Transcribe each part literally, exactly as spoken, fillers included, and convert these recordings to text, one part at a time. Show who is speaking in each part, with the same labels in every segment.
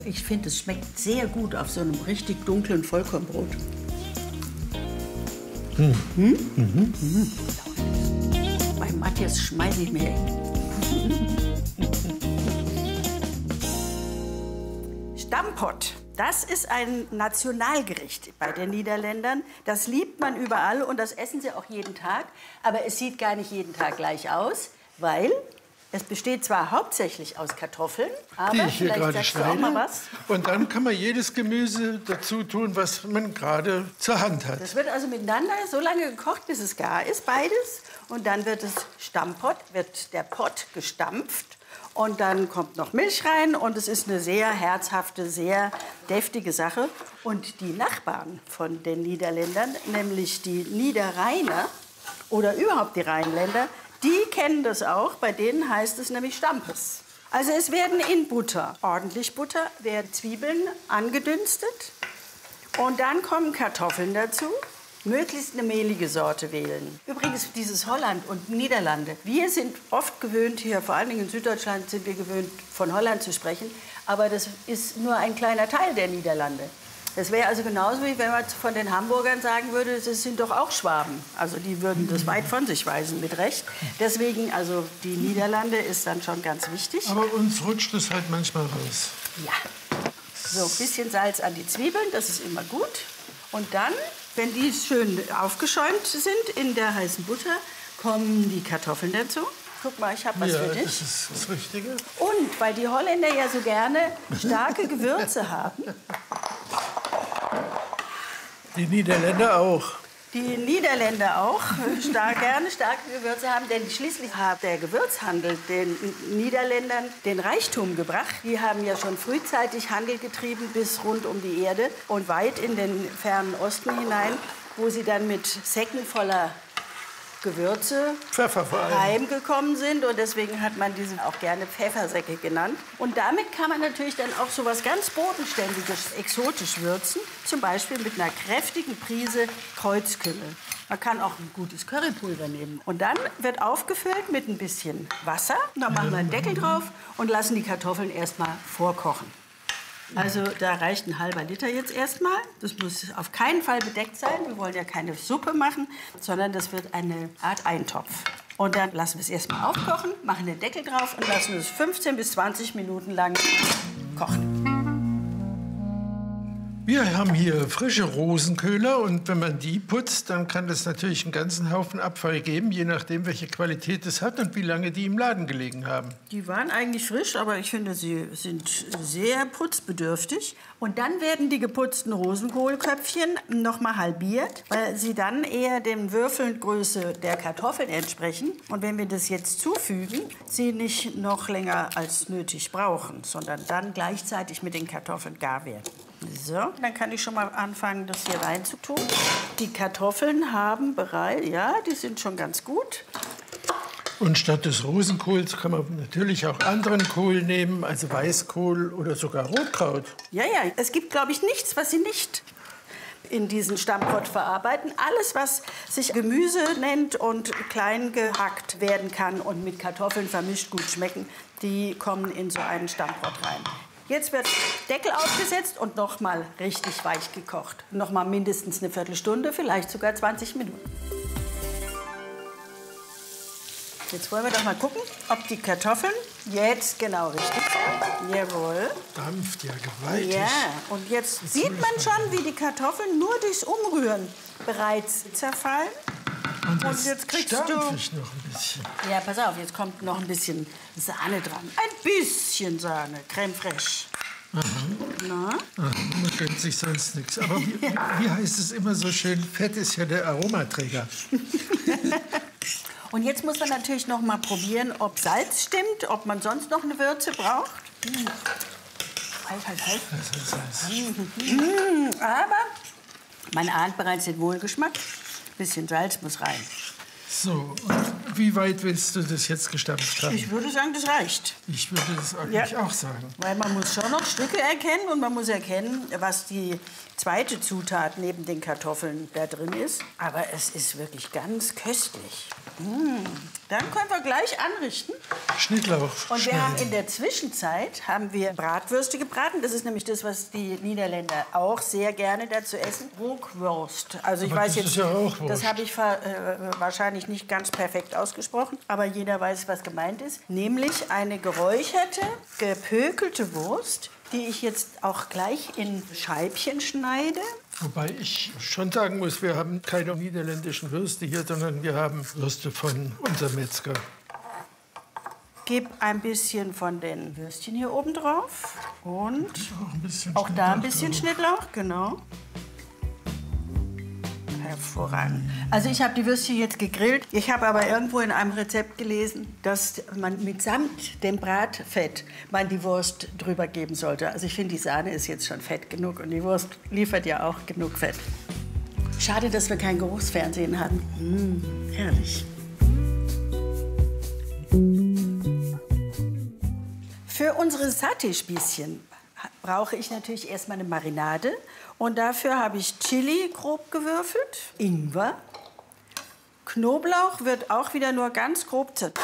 Speaker 1: Ich finde, es schmeckt sehr gut auf so einem richtig dunklen Vollkornbrot. Hm. Hm? Mhm. Mhm. Bei Matthias schmeiße ich mir. Stamppot. Das ist ein Nationalgericht bei den Niederländern. Das liebt man überall und das essen sie auch jeden Tag. Aber es sieht gar nicht jeden Tag gleich aus, weil es besteht zwar hauptsächlich aus Kartoffeln, aber
Speaker 2: die ich hier
Speaker 1: vielleicht
Speaker 2: gerade
Speaker 1: sagst
Speaker 2: schneide.
Speaker 1: du auch mal was.
Speaker 2: Und dann kann man jedes Gemüse dazu tun, was man gerade zur Hand hat.
Speaker 1: Das wird also miteinander so lange gekocht, bis es gar ist, beides. Und dann wird es Stammpot, wird der Pott gestampft. Und dann kommt noch Milch rein und es ist eine sehr herzhafte, sehr deftige Sache. Und die Nachbarn von den Niederländern, nämlich die Niederrheiner oder überhaupt die Rheinländer, die kennen das auch. Bei denen heißt es nämlich Stampes. Also es werden in Butter, ordentlich Butter, werden Zwiebeln angedünstet. Und dann kommen Kartoffeln dazu. Möglichst eine mehlige Sorte wählen. Übrigens, dieses Holland und Niederlande. Wir sind oft gewöhnt, hier vor allen Dingen in Süddeutschland sind wir gewöhnt, von Holland zu sprechen. Aber das ist nur ein kleiner Teil der Niederlande. Das wäre also genauso, wie wenn man von den Hamburgern sagen würde, das sind doch auch Schwaben. Also die würden das weit von sich weisen, mit Recht. Deswegen, also die Niederlande ist dann schon ganz wichtig.
Speaker 2: Aber uns rutscht es halt manchmal raus.
Speaker 1: Ja. So, ein bisschen Salz an die Zwiebeln, das ist immer gut. Und dann, wenn die schön aufgeschäumt sind in der heißen Butter, kommen die Kartoffeln dazu. Guck mal, ich habe was
Speaker 2: ja,
Speaker 1: für dich.
Speaker 2: Das ist das Richtige.
Speaker 1: Und weil die Holländer ja so gerne starke Gewürze haben.
Speaker 2: Die Niederländer auch.
Speaker 1: Die Niederländer auch stark, gerne starke Gewürze haben, denn schließlich hat der Gewürzhandel den Niederländern den Reichtum gebracht. Die haben ja schon frühzeitig Handel getrieben bis rund um die Erde und weit in den fernen Osten hinein, wo sie dann mit Säcken voller Gewürze
Speaker 2: Pfeffer vor allem.
Speaker 1: heimgekommen sind und deswegen hat man diese auch gerne Pfeffersäcke genannt. Und damit kann man natürlich dann auch so was ganz Bodenständiges, exotisch würzen, zum Beispiel mit einer kräftigen Prise Kreuzkümmel. Man kann auch ein gutes Currypulver nehmen. Und dann wird aufgefüllt mit ein bisschen Wasser. Dann machen wir einen Deckel drauf und lassen die Kartoffeln erstmal vorkochen. Also da reicht ein halber Liter jetzt erstmal. Das muss auf keinen Fall bedeckt sein. Wir wollen ja keine Suppe machen, sondern das wird eine Art Eintopf. Und dann lassen wir es erstmal aufkochen, machen den Deckel drauf und lassen es fünfzehn bis zwanzig Minuten lang kochen.
Speaker 2: Wir haben hier frische Rosenköhler und wenn man die putzt, dann kann das natürlich einen ganzen Haufen Abfall geben, je nachdem, welche Qualität es hat und wie lange die im Laden gelegen haben.
Speaker 1: Die waren eigentlich frisch, aber ich finde, sie sind sehr putzbedürftig. Und dann werden die geputzten Rosenkohlköpfchen noch mal halbiert, weil sie dann eher dem Würfelgröße der Kartoffeln entsprechen. Und wenn wir das jetzt zufügen, sie nicht noch länger als nötig brauchen, sondern dann gleichzeitig mit den Kartoffeln gar werden. So, dann kann ich schon mal anfangen, das hier reinzutun. Die Kartoffeln haben bereits, ja, die sind schon ganz gut.
Speaker 2: Und statt des Rosenkohls kann man natürlich auch anderen Kohl nehmen, also Weißkohl oder sogar Rotkraut.
Speaker 1: Ja, ja, es gibt, glaube ich, nichts, was sie nicht in diesen Stammpot verarbeiten. Alles, was sich Gemüse nennt und klein gehackt werden kann und mit Kartoffeln vermischt gut schmecken, die kommen in so einen Stammpot rein. Jetzt wird Deckel aufgesetzt und noch mal richtig weich gekocht. Noch mal mindestens eine Viertelstunde, vielleicht sogar zwanzig Minuten. Jetzt wollen wir doch mal gucken, ob die Kartoffeln jetzt genau richtig sind. Jawohl.
Speaker 2: Dampft ja gewaltig.
Speaker 1: Ja, und jetzt sieht man schon, wie die Kartoffeln nur durchs Umrühren bereits zerfallen.
Speaker 2: Und jetzt,
Speaker 1: Und jetzt kriegst du...
Speaker 2: stampf ich noch ein bisschen.
Speaker 1: Ja, pass auf, jetzt kommt noch ein bisschen Sahne dran. Ein bisschen Sahne, Crème fraîche.
Speaker 2: Aha.
Speaker 1: Na?
Speaker 2: Ach, man gönnt sich sonst nichts. Aber wie, wie heißt es immer so schön, Fett ist ja der Aromaträger.
Speaker 1: Und jetzt muss man natürlich noch mal probieren, ob Salz stimmt, ob man sonst noch eine Würze braucht. Hm. Halt, halt, halt.
Speaker 2: Das ist das.
Speaker 1: Hm, aber man ahnt bereits den Wohlgeschmack. Ein bisschen Salz muss rein.
Speaker 2: So, und Wie weit willst du das jetzt gestampft haben?
Speaker 1: Ich würde sagen, das reicht.
Speaker 2: Ich würde das eigentlich
Speaker 1: Ja.
Speaker 2: auch sagen.
Speaker 1: Weil man muss schon noch Stücke erkennen und man muss erkennen, was die zweite Zutat neben den Kartoffeln da drin ist. Aber es ist wirklich ganz köstlich. Mmh. Dann können wir gleich anrichten.
Speaker 2: Schnittlauch
Speaker 1: Und wir haben
Speaker 2: schneiden.
Speaker 1: in der Zwischenzeit haben wir Bratwürste gebraten. Das ist nämlich das, was die Niederländer auch sehr gerne dazu essen. Rookwurst. Also ich
Speaker 2: Aber
Speaker 1: weiß
Speaker 2: das
Speaker 1: jetzt,
Speaker 2: ist ja auch Wurst.
Speaker 1: das habe ich ver- äh, wahrscheinlich nicht ganz perfekt ausgesprochen, aber jeder weiß, was gemeint ist. Nämlich eine geräucherte, gepökelte Wurst, die ich jetzt auch gleich in Scheibchen schneide.
Speaker 2: Wobei ich schon sagen muss, wir haben keine niederländischen Würste hier, sondern wir haben Würste von unserem Metzger.
Speaker 1: Gebe ein bisschen von den Würstchen hier oben drauf und
Speaker 2: Auch, ein bisschen
Speaker 1: auch da ein
Speaker 2: Schnittlauch
Speaker 1: bisschen
Speaker 2: drauf.
Speaker 1: Schnittlauch, genau. Hervorragend. Also ich habe die Würstchen jetzt gegrillt. Ich habe aber irgendwo in einem Rezept gelesen, dass man mitsamt dem Bratfett man die Wurst drüber geben sollte. Also ich finde, die Sahne ist jetzt schon fett genug und die Wurst liefert ja auch genug Fett. Schade, dass wir kein Geruchsfernsehen haben. Mmh, herrlich. Für unsere Saté-Spießchen brauche ich natürlich erstmal eine Marinade. Und dafür habe ich Chili grob gewürfelt, Ingwer. Knoblauch wird auch wieder nur ganz grob zerdrückt.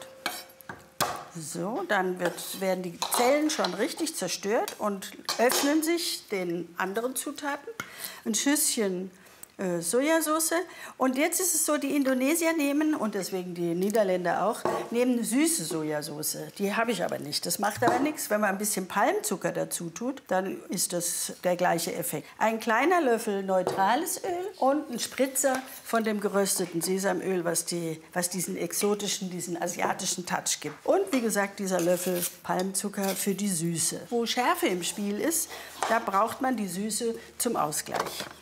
Speaker 1: So, dann wird, werden die Zellen schon richtig zerstört und öffnen sich den anderen Zutaten. Ein Schüsschen äh, Sojasauce. Und jetzt ist es so, die Indonesier nehmen, und deswegen die Niederländer auch, nehmen süße Sojasauce. Die habe ich aber nicht. Das macht aber nichts. Wenn man ein bisschen Palmzucker dazu tut, dann ist das der gleiche Effekt. Ein kleiner Löffel neutrales Öl und ein Spritzer von dem gerösteten Sesamöl, was, die, was diesen exotischen, diesen asiatischen Touch gibt. Und wie gesagt, dieser Löffel Palmzucker für die Süße. Wo Schärfe im Spiel ist, da braucht man die Süße zum Ausgleich.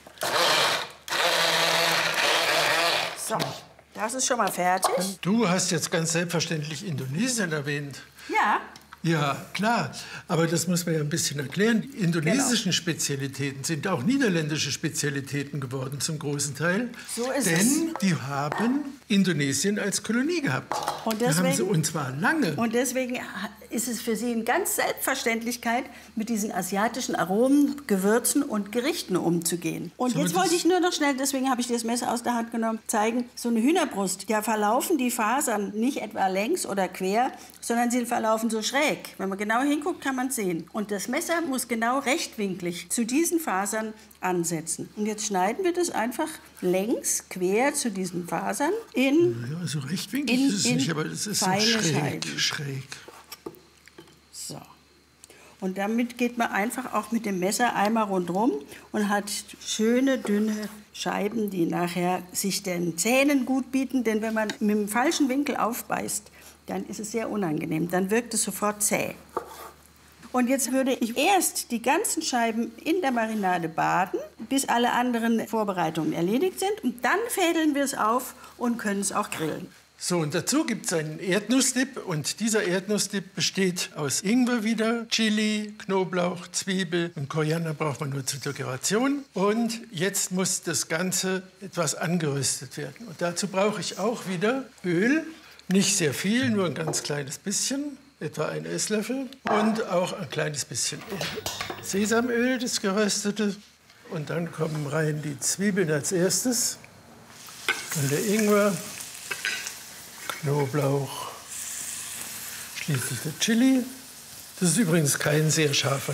Speaker 1: So, das ist schon mal fertig.
Speaker 2: Du hast jetzt ganz selbstverständlich Indonesien erwähnt.
Speaker 1: Ja,
Speaker 2: Ja, klar. Aber das muss man ja ein bisschen erklären. Die indonesischen
Speaker 1: Genau.
Speaker 2: Spezialitäten sind auch niederländische Spezialitäten geworden, zum großen Teil.
Speaker 1: So ist
Speaker 2: Denn die haben Indonesien als Kolonie gehabt.
Speaker 1: Und
Speaker 2: Die haben sie,
Speaker 1: deswegen-
Speaker 2: und zwar lange.
Speaker 1: und deswegen ist es für Sie eine ganz Selbstverständlichkeit, mit diesen asiatischen Aromen, Gewürzen und Gerichten umzugehen. Und
Speaker 2: Sollen wir
Speaker 1: jetzt wollte
Speaker 2: das-
Speaker 1: ich nur noch schnell, deswegen habe ich das Messer aus der Hand genommen, zeigen, so eine Hühnerbrust, da verlaufen die Fasern nicht etwa längs oder quer, sondern sie verlaufen so schräg. Wenn man genau hinguckt, kann man es sehen. Und das Messer muss genau rechtwinklig zu diesen Fasern ansetzen. Und jetzt schneiden wir das einfach längs, quer zu diesen Fasern in...
Speaker 2: Ja, so rechtwinklig
Speaker 1: In-
Speaker 2: ist es
Speaker 1: in
Speaker 2: nicht, aber es ist so
Speaker 1: feine
Speaker 2: schräg,
Speaker 1: Scheiben.
Speaker 2: schräg.
Speaker 1: So. Und damit geht man einfach auch mit dem Messer einmal rundherum und hat schöne, dünne Scheiben, die nachher sich den Zähnen gut bieten. Denn wenn man mit dem falschen Winkel aufbeißt, dann ist es sehr unangenehm. Dann wirkt es sofort zäh. Und jetzt würde ich erst die ganzen Scheiben in der Marinade baden, bis alle anderen Vorbereitungen erledigt sind. Und dann fädeln wir es auf und können es auch grillen.
Speaker 2: So, und dazu gibt es einen Erdnussdip. Und dieser Erdnussdip besteht aus Ingwer wieder, Chili, Knoblauch, Zwiebel und Koriander braucht man nur zur Dekoration. Und jetzt muss das Ganze etwas angeröstet werden. Und dazu brauche ich auch wieder Öl. Nicht sehr viel, nur ein ganz kleines bisschen, etwa ein Esslöffel. Und auch ein kleines bisschen Sesamöl, das geröstete. Und dann kommen rein die Zwiebeln als erstes. Dann der Ingwer. Knoblauch, schließlich der Chili. Das ist übrigens kein sehr scharfer